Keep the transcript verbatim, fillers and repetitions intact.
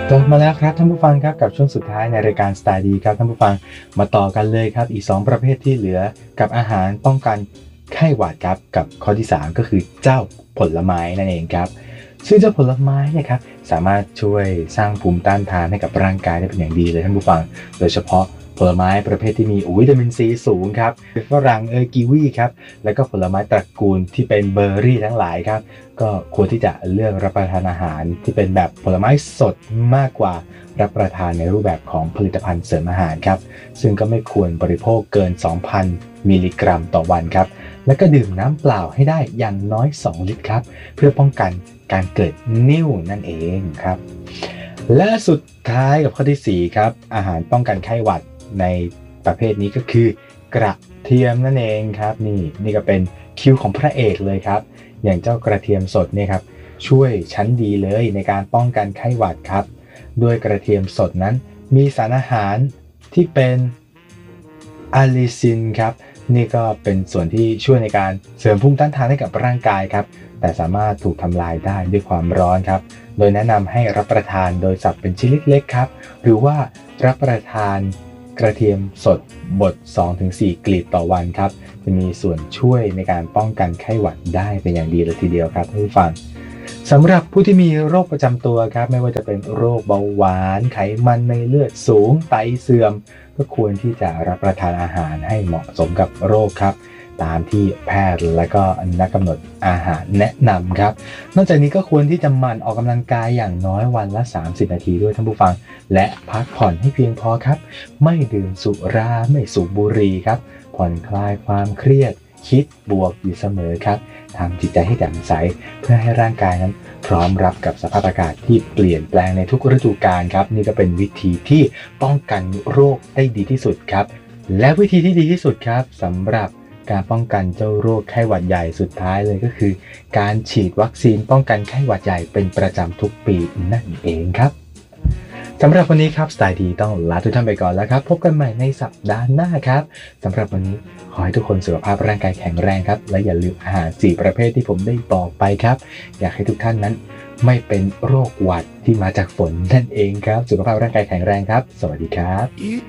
กลับมาแล้วครับท่านผู้ฟังครับกับช่วงสุดท้ายในรายการสไตล์ดีครับท่านผู้ฟังมาต่อกันเลยครับอีกสองประเภทที่เหลือกับอาหารป้องกันไข้หวัดครับกับข้อที่สามก็คือเจ้าผลไม้นั่นเองครับซึ่งเจ้าผลไม้เนี่ยครับสามารถช่วยสร้างภูมิต้านทานให้กับร่างกายได้เป็นอย่างดีเลยท่านผู้ฟังโดยเฉพาะผลไม้ประเภทที่มีวิตามินซีสูงครับฝรั่งเอยกีวีครับแล้วก็ผลไม้ตระกูลที่เป็นเบอร์รี่ทั้งหลายครับก็ควรที่จะเลือกรับประทานอาหารที่เป็นแบบผลไม้สดมากกว่ารับประทานในรูปแบบของผลิตภัณฑ์เสริมอาหารครับซึ่งก็ไม่ควรบริโภคเกิน สองพัน มิลลิกรัมต่อวันครับแล้วก็ดื่มน้ำเปล่าให้ได้อย่างน้อยสองลิตรครับเพื่อป้องกันการเกิดนิ่วนั่นเองครับและสุดท้ายกับข้อที่สี่ครับอาหารป้องกันไข้หวัดในประเภทนี้ก็คือกระเทียมนั่นเองครับนี่นี่ก็เป็นคิวของพระเอกเลยครับอย่างเจ้ากระเทียมสดเนี่ยครับช่วยชั้นดีเลยในการป้องกันไข้หวัดครับด้วยกระเทียมสดนั้นมีสารอาหารที่เป็นอะลิซินครับนี่ก็เป็นส่วนที่ช่วยในการเสริมภูมิต้านทานให้กับร่างกายครับแต่สามารถถูกทำลายได้ด้วยความร้อนครับโดยแนะนำให้รับประทานโดยสับเป็นชิ้นเล็กๆครับหรือว่ารับประทานกระเทียมสดบด สองถึงสี่ กลีบต่อวันครับจะมีส่วนช่วยในการป้องกันไข้หวัดได้เป็นอย่างดีเลยทีเดียวครับท่านผู้ฟังสำหรับผู้ที่มีโรคประจำตัวครับไม่ว่าจะเป็นโรคเบาหวานไขมันในเลือดสูงไตเสื่อมก็ควรที่จะรับประทานอาหารให้เหมาะสมกับโรคครับตามที่แพทย์และก็นักกำหนดอาหารแนะนำครับนอกจากนี้ก็ควรที่จะหมั่นออกกำลังกายอย่างน้อยวันละสามสิบนาทีด้วยท่านผู้ฟังและพักผ่อนให้เพียงพอครับไม่ดื่มสุราไม่สูบบุหรี่ครับผ่อนคลายความเครียดคิดบวกอยู่เสมอครับทำจิตใจให้แจ่มใสเพื่อให้ร่างกายนั้นพร้อมรับกับสภาพอากาศที่เปลี่ยนแปลงในทุกฤดูกาลครับนี่ก็เป็นวิธีที่ป้องกันโรคได้ดีที่สุดครับและวิธีที่ดีที่สุดครับสำหรับการป้องกันเจ้าโรคไข้หวัดใหญ่สุดท้ายเลยก็คือการฉีดวัคซีนป้องกันไข้หวัดใหญ่เป็นประจำทุกปีนั่นเองครับสำหรับวันนี้ครับสไตล์ดีต้องลาทุกท่านไปก่อนแล้วครับพบกันใหม่ในสัปดาห์หน้าครับสำหรับวันนี้ขอให้ทุกคนสุขภาพร่างกายแข็งแรงครับและอย่าลืมอาหารสี่ประเภทที่ผมได้บอกไปครับอยากให้ทุกท่านนั้นไม่เป็นโรคหวัดที่มาจากฝนนั่นเองครับสุขภาพร่างกายแข็งแรงครับสวัสดีครับ